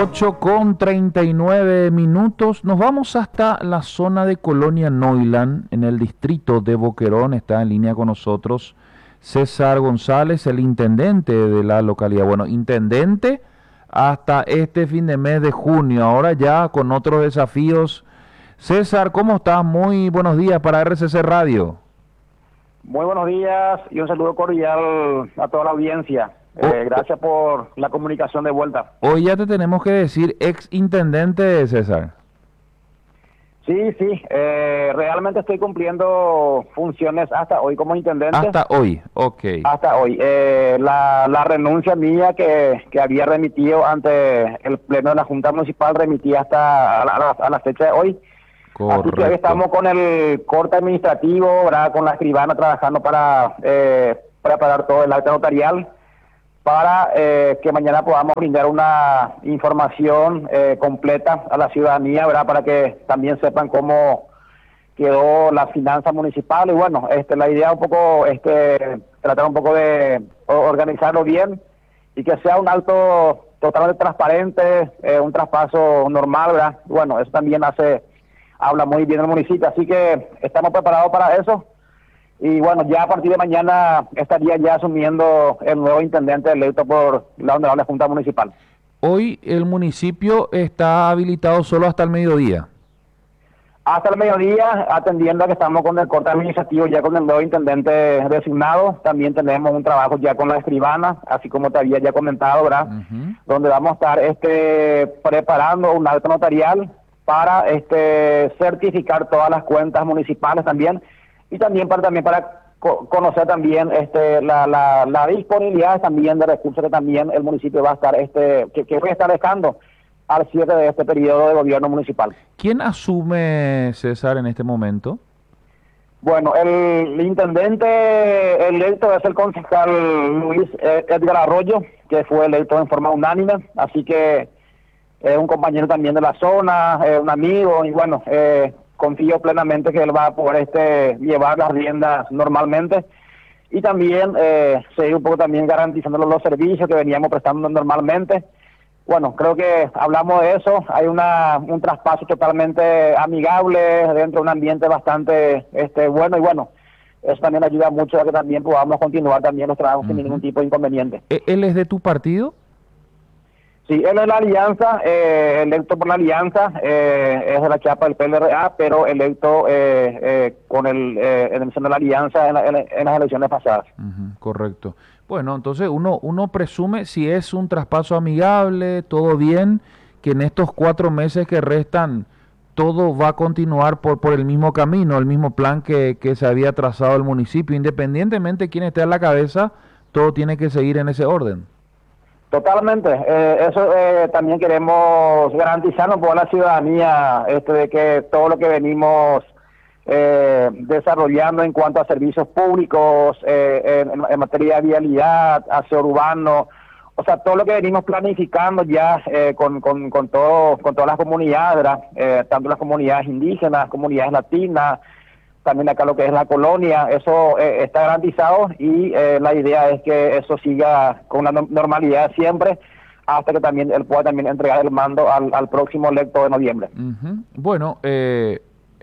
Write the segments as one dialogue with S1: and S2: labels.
S1: 8:39. Nos vamos hasta la zona de Colonia Neuland, en el distrito de Boquerón. Está en línea con nosotros César González, el intendente de la localidad. Bueno, intendente hasta este fin de mes de junio, ahora ya con otros desafíos. César, ¿cómo estás? Muy buenos días para RCC Radio.
S2: Muy buenos días y un saludo cordial a toda la audiencia. Gracias por la comunicación de vuelta.
S1: Hoy ya te tenemos que decir ex intendente, César.
S2: Sí, realmente estoy cumpliendo funciones hasta hoy como intendente.
S1: Hasta hoy, ok.
S2: Hasta hoy. La renuncia mía que había remitido ante el Pleno de la Junta Municipal remití hasta a la fecha de hoy.
S1: Correcto.
S2: Así que hoy estamos con el corte administrativo, ¿verdad? Con la escribana trabajando para preparar todo el acta notarial, para que mañana podamos brindar una información completa a la ciudadanía, ¿verdad? Para que también sepan cómo quedó la finanza municipal. Y bueno, la idea un poco, tratar un poco de organizarlo bien y que sea un acto totalmente transparente, un traspaso normal, ¿verdad? Bueno, eso también habla muy bien del municipio, así que estamos preparados para eso. Y bueno, ya a partir de mañana estaría ya asumiendo el nuevo intendente electo por la Honorable Junta Municipal.
S1: Hoy el municipio está habilitado solo hasta el mediodía.
S2: Hasta el mediodía, atendiendo a que estamos con el corte administrativo ya con el nuevo intendente designado. También tenemos un trabajo ya con la escribana, así como te había ya comentado, ¿verdad? Donde vamos a estar preparando un acta notarial para certificar todas las cuentas municipales también, y también para conocer también la disponibilidad también de recursos que también el municipio va a estar que voy a estar dejando al cierre de este periodo de gobierno municipal.
S1: ¿Quién asume, César, en este momento?
S2: Bueno, el intendente electo es el concejal Luis Edgar Arroyo, que fue electo en forma unánime, así que es un compañero también de la zona, un amigo, y bueno, confío plenamente que él va a poder llevar las riendas normalmente, y también seguir un poco también garantizando los servicios que veníamos prestando normalmente. Bueno, creo que hablamos de eso, hay un traspaso totalmente amigable dentro de un ambiente bastante bueno, y bueno, eso también ayuda mucho a que también podamos continuar también los trabajos sin ningún tipo de inconveniente.
S1: ¿Él es de tu partido?
S2: Sí, él es la alianza, electo por la alianza, es de la chapa del PLRA, pero electo con en el seno de la alianza en las elecciones pasadas.
S1: Correcto. Bueno, entonces uno presume, si es un traspaso amigable, todo bien, que en estos 4 meses que restan todo va a continuar por el mismo camino, el mismo plan que se había trazado el municipio, independientemente de quién esté a la cabeza, todo tiene que seguir en ese orden.
S2: Totalmente, eso también queremos garantizarnos por la ciudadanía, de que todo lo que venimos desarrollando en cuanto a servicios públicos, en materia de vialidad, aseo urbano, o sea, todo lo que venimos planificando ya con todas las comunidades, ¿verdad? Tanto las comunidades indígenas, comunidades latinas, también acá lo que es la colonia, eso está garantizado, y la idea es que eso siga con la normalidad siempre, hasta que también él pueda también entregar el mando al próximo electo de noviembre.
S1: Bueno, el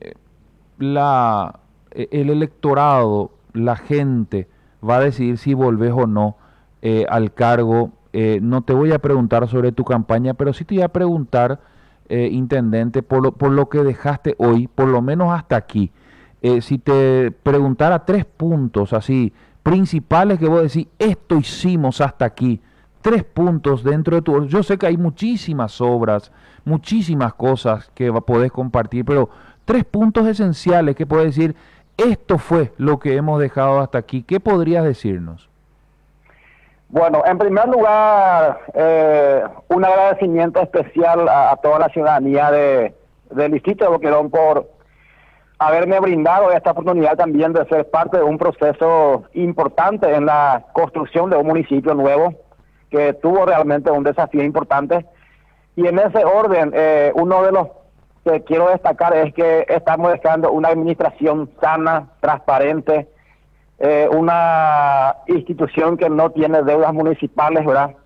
S1: electorado, la gente va a decidir si volvés o no al cargo. No te voy a preguntar sobre tu campaña, pero sí te voy a preguntar, intendente, por lo que dejaste hoy, por lo menos hasta aquí. Si te preguntara 3 puntos así principales que vos decís, esto hicimos hasta aquí, 3 puntos dentro de tu... Yo sé que hay muchísimas obras, muchísimas cosas que podés compartir, pero 3 puntos esenciales que podés decir, esto fue lo que hemos dejado hasta aquí. ¿Qué podrías decirnos?
S2: Bueno, en primer lugar, un agradecimiento especial a toda la ciudadanía del distrito de Boquerón por haberme brindado esta oportunidad también de ser parte de un proceso importante en la construcción de un municipio nuevo, que tuvo realmente un desafío importante. Y en ese orden, uno de los que quiero destacar es que estamos dejando una administración sana, transparente, una institución que no tiene deudas municipales, ¿verdad?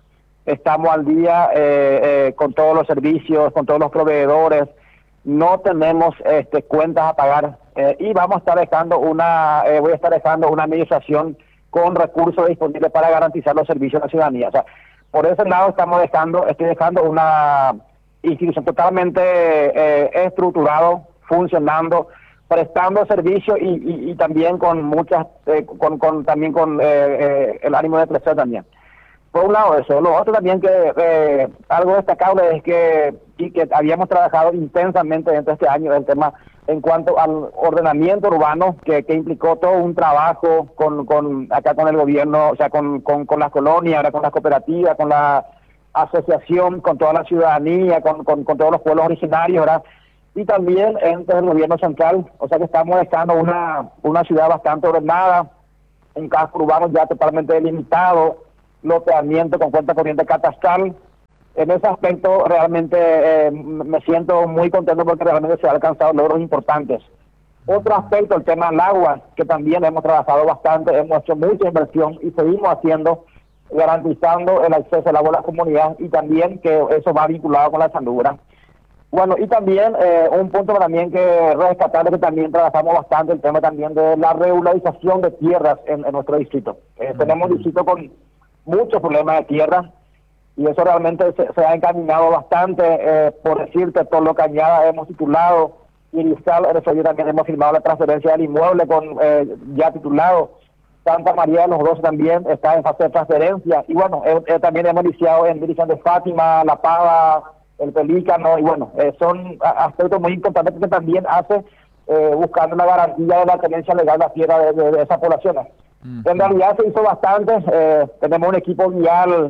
S2: estamos al día con todos los servicios, con todos los proveedores, no tenemos cuentas a pagar y vamos a estar dejando voy a estar dejando una administración con recursos disponibles para garantizar los servicios a la ciudadanía. O sea, por ese lado estoy dejando una institución totalmente estructurado, funcionando, prestando servicio y también con muchas, también con el ánimo de crecer también. Por un lado eso. Lo otro también que algo destacable es que habíamos trabajado intensamente dentro de este año el tema en cuanto al ordenamiento urbano, que implicó todo un trabajo acá con el gobierno, o sea, con las colonias, ahora con las cooperativas, con la asociación, con toda la ciudadanía, con todos los pueblos originarios, ¿verdad? Y también entre el gobierno central, o sea que estamos dejando una ciudad bastante ordenada, un casco urbano ya totalmente delimitado, loteamiento con cuenta corriente catastral. En ese aspecto realmente me siento muy contento porque realmente se han alcanzado logros importantes. Otro aspecto, el tema del agua, que también hemos trabajado bastante, hemos hecho mucha inversión y seguimos haciendo, garantizando el acceso al agua a la comunidad y también que eso va vinculado con la salud, ¿verdad? Bueno, y también un punto también que rescatar es que también trabajamos bastante el tema también de la regularización de tierras en nuestro distrito. Tenemos un distrito con muchos problemas de tierra y eso realmente se ha encaminado bastante. Por decirte, Tolo Cañada hemos titulado y Rizal, también hemos firmado la transferencia del inmueble con ya titulado. Santa María de los Dos también está en fase de transferencia y bueno, también hemos iniciado en Virgen de Fátima, La Pava, el Pelícano, y bueno, son aspectos muy importantes que también hace buscando la garantía de la tenencia legal de la tierra de esas poblaciones. En realidad se hizo bastante, tenemos un equipo vial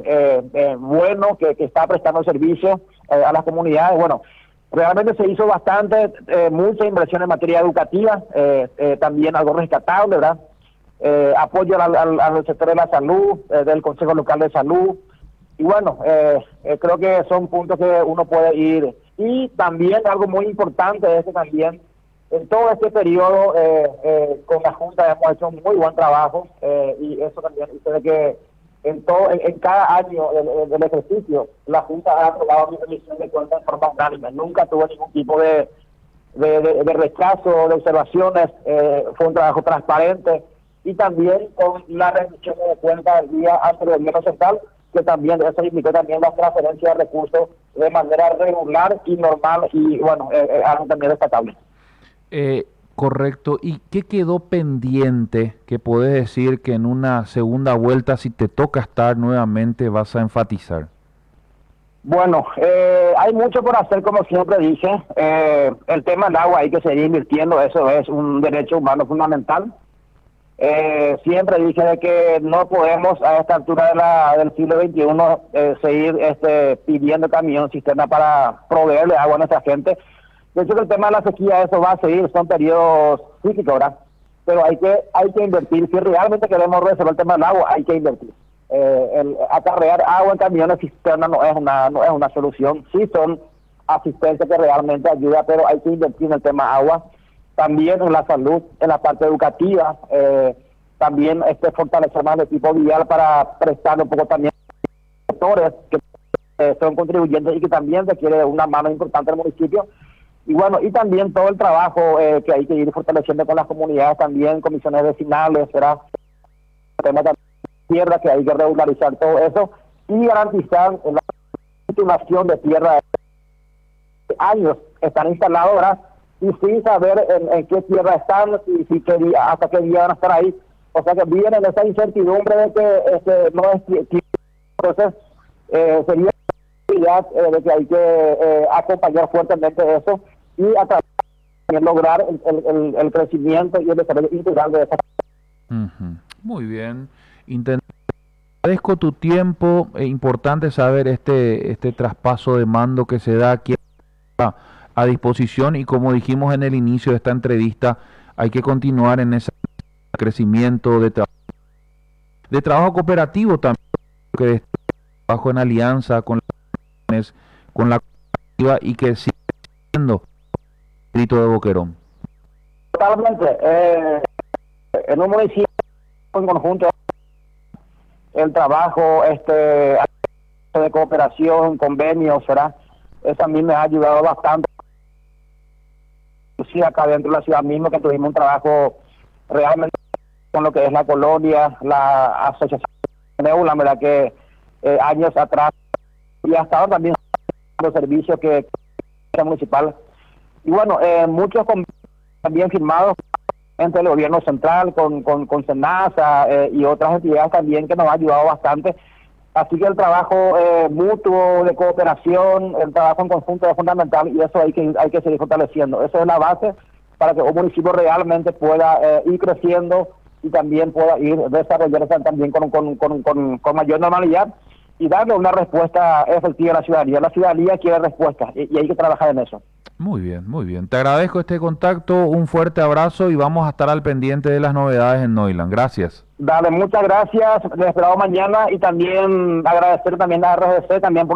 S2: bueno que está prestando servicio a las comunidades. Bueno, realmente se hizo bastante, mucha inversión en materia educativa, también algo rescatable, ¿verdad? Apoyo al sector de la salud, del Consejo Local de Salud. Y bueno, creo que son puntos que uno puede ir. Y también algo muy importante es que también en todo este periodo con la Junta hemos hecho un muy buen trabajo y eso también ustedes que en cada año del ejercicio la Junta ha aprobado mi remisión de cuentas de forma unánime. Nunca tuvo ningún tipo de rechazo, de observaciones, fue un trabajo transparente y también con la remisión de cuentas el día antes del gobierno central, que también eso implicó también la transferencia de recursos de manera regular y normal y bueno, algo también destacable.
S1: Correcto. ¿Y qué quedó pendiente que puedes decir que en una segunda vuelta, si te toca estar nuevamente, vas a enfatizar?
S2: Bueno, hay mucho por hacer, como siempre dije. El tema del agua hay que seguir invirtiendo, eso es un derecho humano fundamental. Siempre dije de que no podemos a esta altura del siglo XXI seguir pidiendo camión, cisterna para proveerle agua a nuestra gente. De hecho, que el tema de la sequía, eso va a seguir, son periodos críticos, ¿verdad? Pero hay que invertir. Si realmente queremos resolver el tema del agua, hay que invertir. El acarrear agua en camiones cisterna no es una solución. Sí son asistencia que realmente ayuda, pero hay que invertir en el tema agua. También en la salud, en la parte educativa, también fortalecer más el equipo vial para prestar un poco también a sectores que son contribuyentes y que también requiere una mano importante del municipio. Y bueno, y también todo el trabajo que hay que ir fortaleciendo con las comunidades, también comisiones vecinales, será tema de tierra que hay que regularizar todo eso y garantizar la titulación de tierra. Años están instalados, ¿verdad? Y sin saber en qué tierra están, hasta qué día van a estar ahí. O sea que viven en esa incertidumbre de que no es tiempo. Entonces, sería de que hay que acompañar fuertemente eso y a través de lograr el crecimiento y el desarrollo integral de esa.
S1: Muy bien. Agradezco tu tiempo. Es importante saber este traspaso de mando que se da aquí a disposición y como dijimos en el inicio de esta entrevista, hay que continuar en ese crecimiento de trabajo cooperativo también, que es trabajo en alianza con la cooperativa y que sigue siendo el grito de Boquerón.
S2: Totalmente. En un municipio en conjunto el trabajo de cooperación, convenios, ¿verdad? Eso a mí me ha ayudado bastante. Sí, acá dentro de la ciudad mismo, que tuvimos un trabajo realmente con lo que es la colonia, la asociación Neula, ¿verdad? Que años atrás, y hasta ahora también los servicios que la municipal. Y bueno, muchos también firmados entre el gobierno central, con SENASA y otras entidades también que nos ha ayudado bastante. Así que el trabajo mutuo de cooperación, el trabajo en conjunto es fundamental y eso hay que seguir fortaleciendo. Eso es la base para que un municipio realmente pueda ir creciendo y también pueda ir desarrollándose también con mayor normalidad y darle una respuesta efectiva a la ciudadanía. La ciudadanía quiere respuestas y hay que trabajar en eso.
S1: Muy bien, muy bien. Te agradezco este contacto, un fuerte abrazo y vamos a estar al pendiente de las novedades en Neuland. Gracias.
S2: Dale, muchas gracias. Les esperamos mañana y también agradecer también a RGC también por